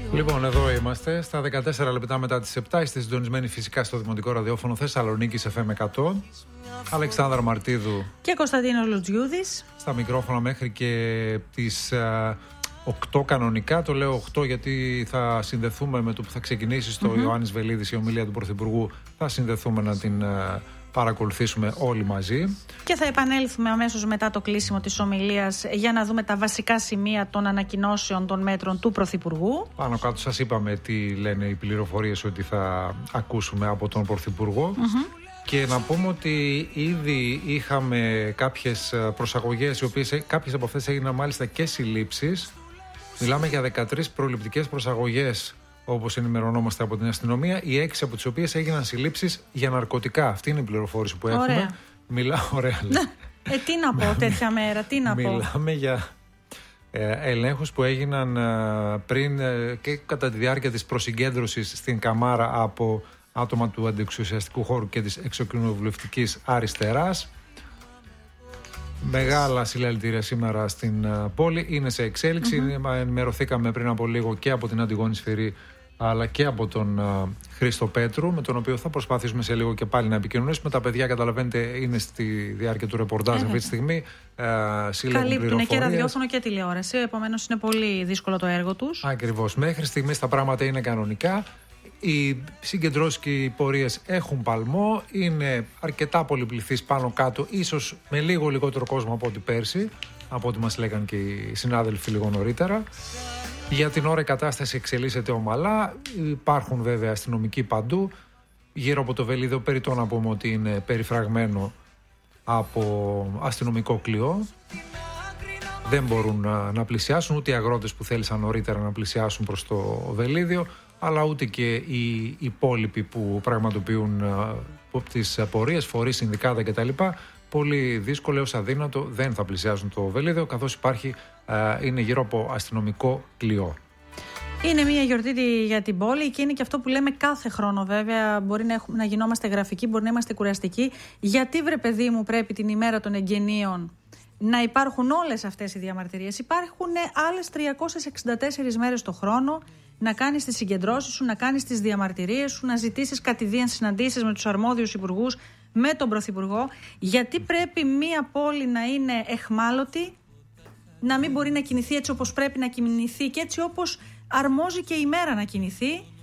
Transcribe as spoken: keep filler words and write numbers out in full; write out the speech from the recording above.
Λοιπόν, εδώ είμαστε στα δεκατέσσερα λεπτά μετά τις επτά. Είστε συντονισμένοι φυσικά στο Δημοτικό Ραδιόφωνο Θεσσαλονίκης εφ εμ εκατό. Αλεξάνδρα Μαρτίδου και Κωνσταντίνος Λουτζιούδης στα μικρόφωνα μέχρι και τις uh, οκτώ κανονικά. Το λέω οκτώ γιατί θα συνδεθούμε με το που θα ξεκινήσει στο mm-hmm. Ιωάννης Βελίδης η ομιλία του Πρωθυπουργού. Θα συνδεθούμε να την uh, παρακολουθήσουμε όλοι μαζί. Και θα επανέλθουμε αμέσως μετά το κλείσιμο της ομιλίας για να δούμε τα βασικά σημεία των ανακοινώσεων των μέτρων του Πρωθυπουργού. Πάνω κάτω σας είπαμε τι λένε οι πληροφορίες ότι θα ακούσουμε από τον Πρωθυπουργό. Mm-hmm. Και να πούμε ότι ήδη είχαμε κάποιες προσαγωγές, οι οποίες κάποιες από αυτές έγιναν μάλιστα και συλλήψεις. Μιλάμε για δεκατρείς προληπτικές προσαγωγές, όπως ενημερωνόμαστε από την αστυνομία, οι έξι από τις οποίες έγιναν συλλήψεις για ναρκωτικά. Αυτή είναι η πληροφόρηση που έχουμε. Ωραία. Μιλάω, ωραία. Ε, τι να πω τέτοια μέρα, τι να πω. Μιλάμε για ε, ελέγχους που έγιναν ε, πριν ε, και κατά τη διάρκεια της προσυγκέντρωσης στην Καμάρα από άτομα του αντιεξουσιαστικού χώρου και της εξοκοινοβουλευτικής αριστεράς. Μεγάλα συλλαλητήρια σήμερα στην uh, πόλη. Είναι σε εξέλιξη. Mm-hmm. Ενημερωθήκαμε πριν από λίγο και από την Αντιγόνη Σφυρί αλλά και από τον uh, Χρήστο Πέτρου, με τον οποίο θα προσπαθήσουμε σε λίγο και πάλι να επικοινωνήσουμε. Τα παιδιά, καταλαβαίνετε, είναι στη διάρκεια του ρεπορτάζ mm-hmm. αυτή τη στιγμή. Uh, Καλύπτουν και ραδιόφωνο και τηλεόραση, επομένως είναι πολύ δύσκολο το έργο τους. Ακριβώς. Μέχρι στιγμής τα πράγματα είναι κανονικά. Οι συγκεντρώσεις και οι πορείες έχουν παλμό, είναι αρκετά πολυπληθείς πάνω κάτω, ίσως με λίγο λιγότερο κόσμο από ό,τι πέρσι, από ό,τι μας λέγαν και οι συνάδελφοι λίγο νωρίτερα. Για την ώρα η κατάσταση εξελίσσεται ομαλά, υπάρχουν βέβαια αστυνομικοί παντού. Γύρω από το Βελίδιο περιττό να πούμε ότι είναι περιφραγμένο από αστυνομικό κλειό. Δεν μπορούν να, να πλησιάσουν ούτε οι αγρότες που θέλησαν νωρίτερα να πλησιάσουν προς το Βελίδιο, αλλά ούτε και οι υπόλοιποι που πραγματοποιούν uh, τις πορείες, φορείς, συνδικάτα κτλ. Πολύ δύσκολο έως αδύνατο δεν θα πλησιάζουν το Βελίδιο, καθώς υπάρχει, uh, είναι γύρω από αστυνομικό κλειό. Είναι μια γιορτή για την πόλη και είναι και αυτό που λέμε κάθε χρόνο, βέβαια. Μπορεί να, έχουμε, να γινόμαστε γραφικοί, μπορεί να είμαστε κουραστικοί. Γιατί, βρε παιδί μου, πρέπει την ημέρα των εγγενείων να υπάρχουν όλες αυτές οι διαμαρτυρίες? Υπάρχουν άλλες τριακόσιες εξήντα τέσσερις μέρες το χρόνο να κάνεις τις συγκεντρώσεις σου, να κάνεις τις διαμαρτυρίες σου, να ζητήσεις κατηδίαν συναντήσεις με τους αρμόδιους υπουργούς, με τον Πρωθυπουργό. Γιατί πρέπει μία πόλη να είναι εχμάλωτη, να μην μπορεί να κινηθεί έτσι όπως πρέπει να κινηθεί και έτσι όπως αρμόζει και η μέρα να κινηθεί,